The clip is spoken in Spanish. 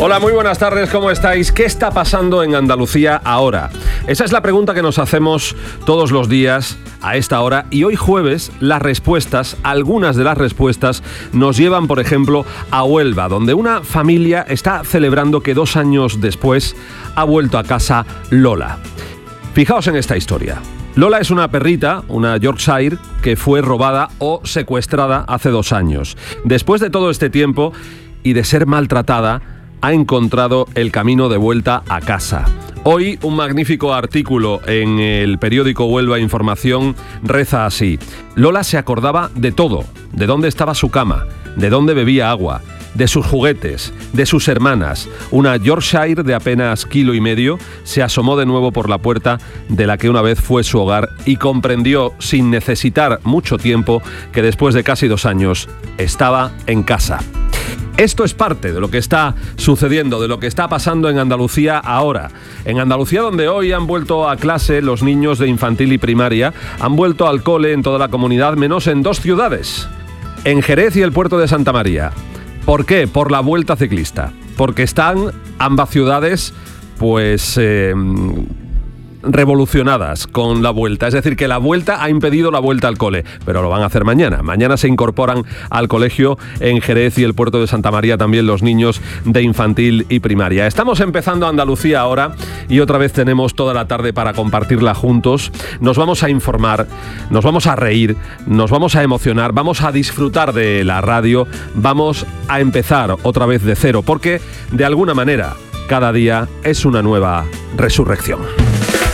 Hola, muy buenas tardes, ¿cómo estáis? ¿Qué está pasando en Andalucía ahora? Esa es la pregunta que nos hacemos todos los días a esta hora, y hoy jueves las respuestas, algunas de las respuestas, nos llevan, por ejemplo, a Huelva, donde una familia está celebrando que 2 años después ha vuelto a casa Lola. Fijaos en esta historia. Lola es una perrita, una Yorkshire, que fue robada o secuestrada hace 2 años. Después de todo este tiempo y de ser maltratada, ha encontrado el camino de vuelta a casa. Hoy un magnífico artículo en el periódico Huelva Información reza así: Lola se acordaba de todo, de dónde estaba su cama, de dónde bebía agua, de sus juguetes, de sus hermanas. Una Yorkshire de apenas 1,5 kilos se asomó de nuevo por la puerta de la que una vez fue su hogar y comprendió, sin necesitar mucho tiempo, que después de casi 2 años estaba en casa. Esto es parte de lo que está sucediendo, de lo que está pasando en Andalucía ahora. En Andalucía, donde hoy han vuelto a clase los niños de infantil y primaria, han vuelto al cole en toda la comunidad, menos en 2 ciudades, en Jerez y el puerto de Santa María. ¿Por qué? Por la vuelta ciclista. Porque están ambas ciudades, revolucionadas con la vuelta. Es decir, que la vuelta ha impedido la vuelta al cole, pero lo van a hacer mañana. Mañana se incorporan al colegio en Jerez y el puerto de Santa María también los niños de infantil y primaria. Estamos empezando Andalucía ahora y otra vez tenemos toda la tarde para compartirla juntos. Nos vamos a informar, nos vamos a reír, nos vamos a emocionar, vamos a disfrutar de la radio, vamos a empezar otra vez de cero, porque de alguna manera cada día es una nueva resurrección.